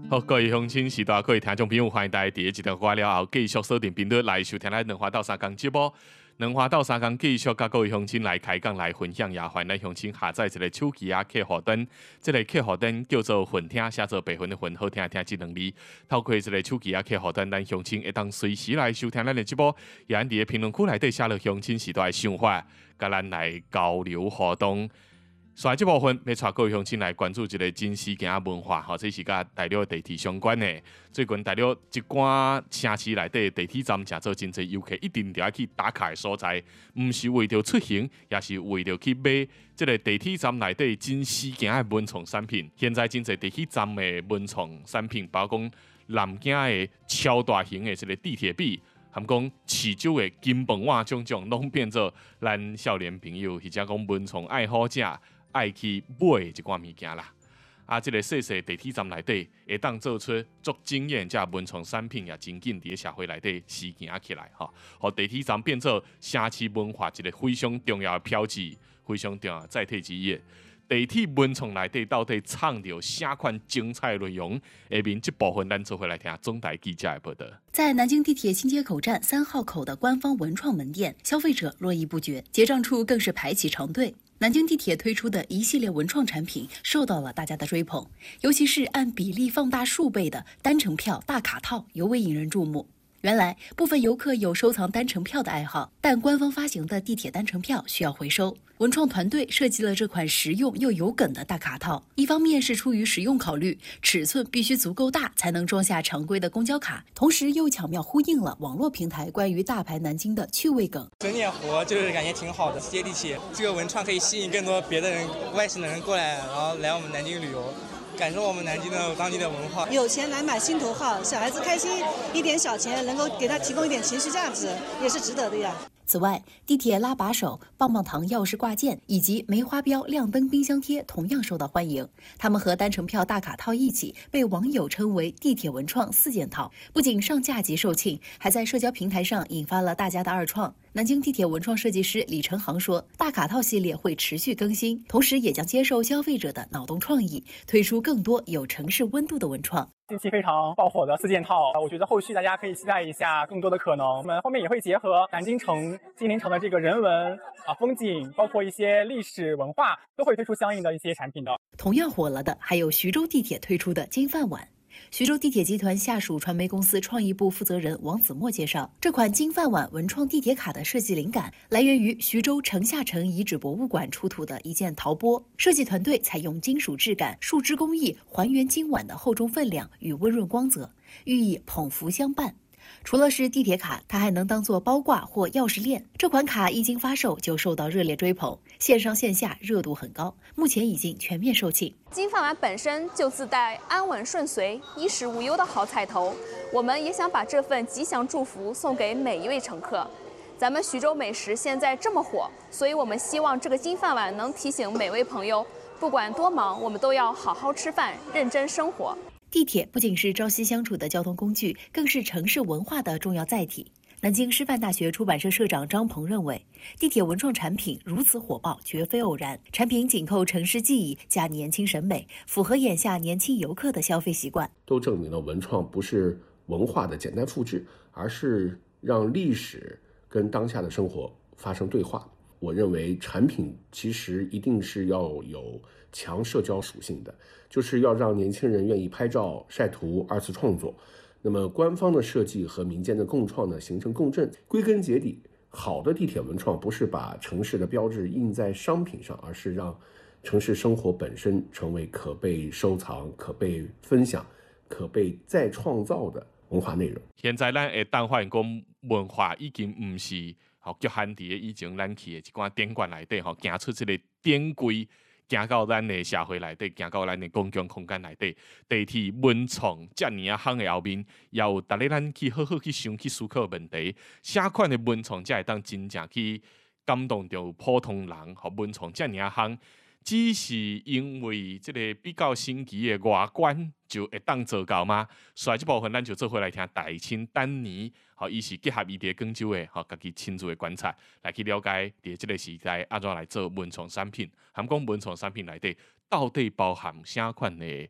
好，各位乡亲、时代各位听众朋友，欢迎大家第一集话了后继续锁定频率来收听咱两花到三工节目。两花到三工继续甲各位乡亲来开讲来分享，也欢迎咱乡亲下载一个手机客户端，这个客户端叫做混听，写做白混的混，好听听这两字。透过这个手机客户端，咱乡亲会当随时来收听咱的节目，也咱伫评论区内底写落乡亲时代的想法，甲咱来交流互动。所以这部分要带各位乡亲来关注一个真实件文化，吼，这是甲大陆地铁相关的。最近大陆一寡城市内底地铁站，诚做真侪游客一定要去打卡的所在，毋是为着出行，也是为着去买这个地铁站内底真实件的文创产品。现在真侪地铁站的文创产品，包括南京的超大型的这个地铁壁。含讲市州的金饭碗种种，拢变做咱少年朋友或者讲文创爱好者爱去买一寡物件啦。啊，这个细细地铁站内底会当做出足惊艳，这文创产品也真紧伫社会内底实行起来吼，互地铁站变做城市文化一个非常重要的标志，非常重要的载体之一。地铁文创内底到底藏着啥款精彩内容？下面这部分咱做回来听中台记者的报道。 在南京地铁新街口站3号口的官方文创门店，消费者络绎不绝，结账处更是排起长队。南京地铁推出的一系列文创产品受到了大家的追捧，尤其是按比例放大数倍的单程票大卡套尤为引人注目。原来部分游客有收藏单程票的爱好，但官方发行的地铁单程票需要回收。文创团队设计了这款实用又有梗的大卡套，一方面是出于实用考虑，尺寸必须足够大才能装下常规的公交卡，同时又巧妙呼应了网络平台关于大牌南京的趣味梗。 整点活就是感觉挺好的，接地气。这个文创可以吸引更多别的人、外省的人过来，然后来我们南京旅游。感受我们南京的当地的文化， 有钱来买心头好，小孩子开心，一点小钱能够给他提供一点情绪价值，也是值得的呀。 此外，地铁拉把手、棒棒糖钥匙挂件以及梅花标亮灯冰箱贴同样受到欢迎。它们和单程票大卡套一起被网友称为地铁文创4件套，不仅上架即售罄，还在社交平台上引发了大家的二创。南京地铁文创设计师李成航说，大卡套系列会持续更新，同时也将接受消费者的脑洞创意，推出更多有城市温度的文创。 近期非常爆火的4件套，我觉得后续大家可以期待一下更多的可能。我们后面也会结合南京城、金陵城的这个人文风景，包括一些历史文化，都会推出相应的一些产品的。 同样火了的还有徐州地铁推出的金饭碗。徐州地铁集团下属传媒公司创意部负责人王子墨介绍，这款金饭碗文创地铁卡的设计灵感来源于徐州城下城遗址博物馆出土的一件陶钵，设计团队采用金属质感、树脂工艺还原金碗的厚重分量与温润光泽，寓意捧福相伴。除了是地铁卡，它还能当做包挂或钥匙链。这款卡一经发售就受到热烈追捧，线上线下热度很高，目前已经全面售罄。 金饭碗本身就自带安稳顺遂、衣食无忧的好彩头，我们也想把这份吉祥祝福送给每一位乘客。咱们徐州美食现在这么火，所以我们希望这个金饭碗能提醒每位朋友，不管多忙，我们都要好好吃饭，认真生活。 地铁不仅是朝夕相处的交通工具，更是城市文化的重要载体。南京师范大学出版社社长张鹏认为，地铁文创产品如此火爆绝非偶然，产品紧扣城市记忆加年轻审美，符合眼下年轻游客的消费习惯。 都证明了文创不是文化的简单复制，而是让历史跟当下的生活发生对话。我认为产品其实一定是要有强社交属性的，就是要让年轻人愿意拍照、晒图、二次创作。那么官方的设计和民间的共创呢，形成共振。归根结底，好的地铁文创不是把城市的标志印在商品上，而是让城市生活本身成为可被收藏、可被分享、可被再创造的文化内容。 现在咱会当发现讲文化已经不是局限伫以前咱去的一寡典馆内底行出这个典规。行到咱的社会内底，行到咱的公共空间内底，地铁文创遮尔啊行的后面，也有逐日咱去好好去想去思考问题，啥款的文创才会当真正去感动到普通人，和文创遮尔啊行，只是因为这个比较新奇的外观就会当做到吗？所以这部分咱就做回来听大清丹尼，伊是结合伊伫广州的家己亲自的观察，来去了解伫这个时代安怎来做文创产品，含讲文创产品内底到底包含啥款的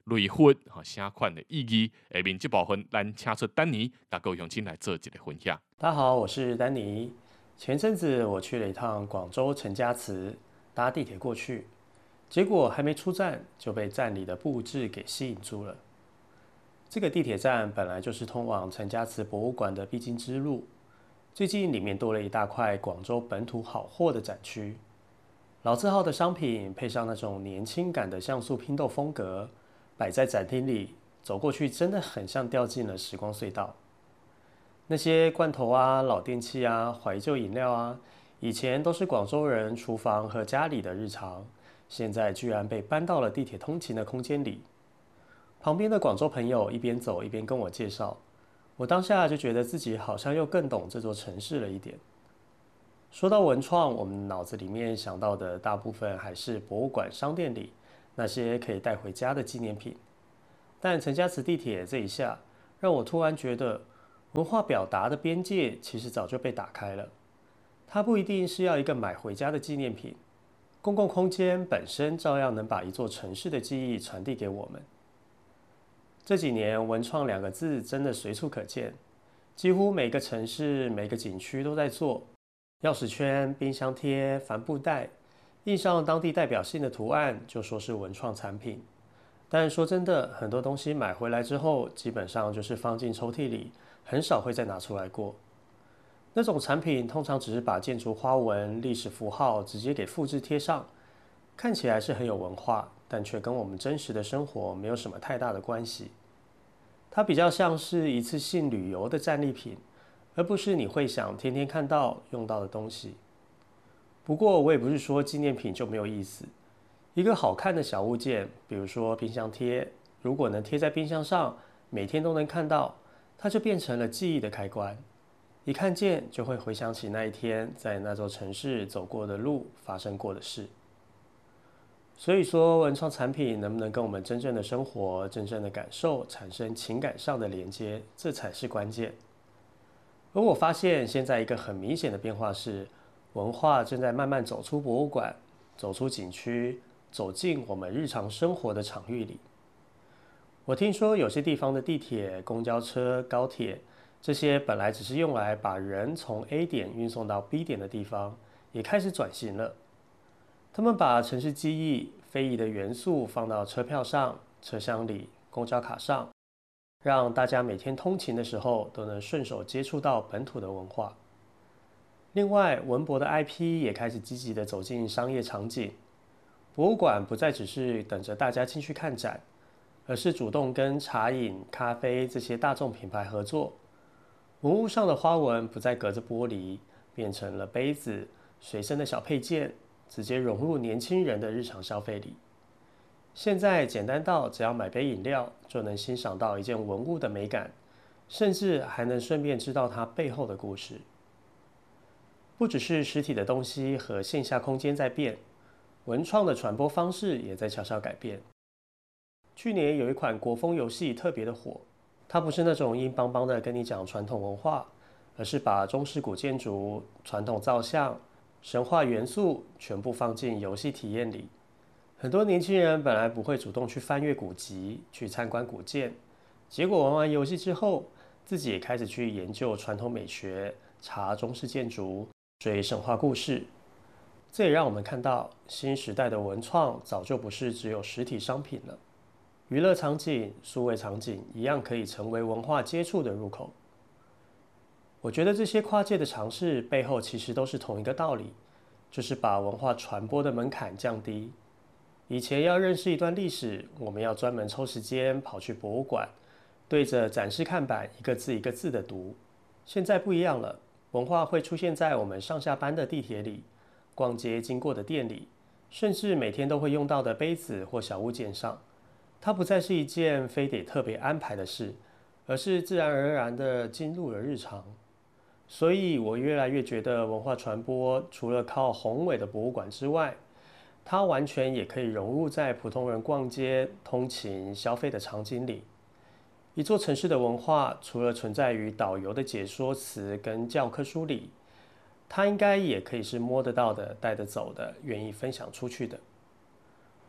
类分声款的意义。下面这部分，咱请出丹尼，甲各位乡亲来做一个分享。 大家好，我是丹尼。前阵子我去了一趟广州陈家祠，搭地铁过去，结果还没出站就被站里的布置给吸引住了。这个地铁站本来就是通往陈家祠博物馆的必经之路，最近里面多了一大块广州本土好货的展区，老字号的商品配上那种年轻感的像素拼豆风格，摆在展厅里，走过去真的很像掉进了时光隧道。那些罐头啊、老电器啊、怀旧饮料啊，以前都是广州人厨房和家里的日常，现在居然被搬到了地铁通勤的空间里。旁边的广州朋友一边走一边跟我介绍，我当下就觉得自己好像又更懂这座城市了一点。说到文创，我们脑子里面想到的大部分还是博物馆、商店里那些可以带回家的纪念品，但陈家祠地铁这一下，让我突然觉得文化表达的边界其实早就被打开了。它不一定是要一个买回家的纪念品，公共空间本身照样能把一座城市的记忆传递给我们。这几年文创2个字真的随处可见，几乎每个城市每个景区都在做钥匙圈、冰箱贴、帆布袋，印上当地代表性的图案就说是文创产品。但说真的，很多东西买回来之后基本上就是放进抽屉里，很少会再拿出来过。那种产品通常只是把建筑花纹、历史符号直接给复制贴上，看起来是很有文化，但却跟我们真实的生活没有什么太大的关系。它比较像是一次性旅游的战利品，而不是你会想天天看到用到的东西。不过我也不是说纪念品就没有意思，一个好看的小物件，比如说冰箱贴，如果能贴在冰箱上，每天都能看到，它就变成了记忆的开关。一看见就会回想起那一天在那座城市走过的路，发生过的事。所以说，文创产品能不能跟我们真正的生活、真正的感受产生情感上的连接，这才是关键。而我发现现在一个很明显的变化是，文化正在慢慢走出博物馆，走出景区，走进我们日常生活的场域里。我听说有些地方的地铁、公交车、高铁，这些本来只是用来把人从 A 点运送到 B 点的地方，也开始转型了。他们把城市记忆、非遗的元素放到车票上、车厢里、公交卡上，让大家每天通勤的时候都能顺手接触到本土的文化。另外，文博的 IP 也开始积极地走进商业场景，博物馆不再只是等着大家进去看展，而是主动跟茶饮、咖啡这些大众品牌合作。文物上的花纹不再隔着玻璃，变成了杯子、随身的小配件，直接融入年轻人的日常消费里。现在简单到只要买杯饮料就能欣赏到一件文物的美感，甚至还能顺便知道它背后的故事。不只是实体的东西和线下空间在变，文创的传播方式也在悄悄改变。去年有一款国风游戏特别的火，它不是那种硬邦邦的跟你讲传统文化，而是把中式古建筑、传统造像、神话元素全部放进游戏体验里。很多年轻人本来不会主动去翻阅古籍、去参观古建，结果玩完游戏之后，自己也开始去研究传统美学、查中式建筑、追神话故事。这也让我们看到，新时代的文创早就不是只有实体商品了。娱乐场景、数位场景一样可以成为文化接触的入口。我觉得这些跨界的尝试背后其实都是同一个道理，就是把文化传播的门槛降低。以前要认识一段历史，我们要专门抽时间跑去博物馆，对着展示看板一个字一个字的读。现在不一样了，文化会出现在我们上下班的地铁里、逛街经过的店里，甚至每天都会用到的杯子或小物件上。它不再是一件非得特别安排的事，而是自然而然地进入了日常。所以我越来越觉得文化传播除了靠宏伟的博物馆之外，它完全也可以融入在普通人逛街、通勤、消费的场景里。一座城市的文化除了存在于导游的解说词跟教科书里，它应该也可以是摸得到的、带得走的、愿意分享出去的。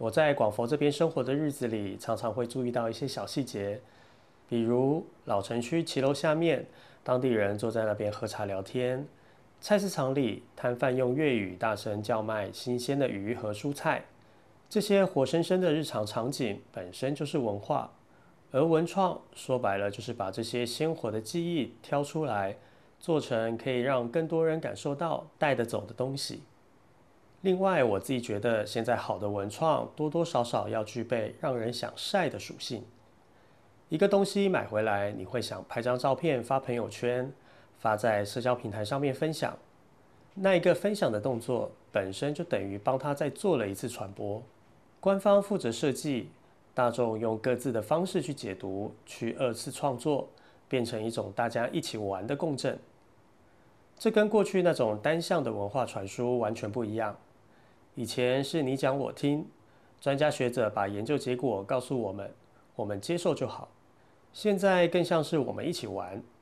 我在广佛这边生活的日子里，常常会注意到一些小细节，比如老城区骑楼下面，当地人坐在那边喝茶聊天；菜市场里，摊贩用粤语大声叫卖新鲜的鱼和蔬菜。这些活生生的日常场景本身就是文化，而文创说白了就是把这些鲜活的记忆挑出来，做成可以让更多人感受到、带得走的东西。另外，我自己觉得现在好的文创多多少少要具备让人想晒的属性。一个东西买回来，你会想拍张照片发朋友圈，发在社交平台上面分享。那一个分享的动作本身就等于帮他再做了一次传播。官方负责设计，大众用各自的方式去解读，去二次创作，变成一种大家一起玩的共振。这跟过去那种单向的文化传输完全不一样。以前是你讲我听，专家学者把研究结果告诉我们，我们接受就好。现在更像是我们一起玩，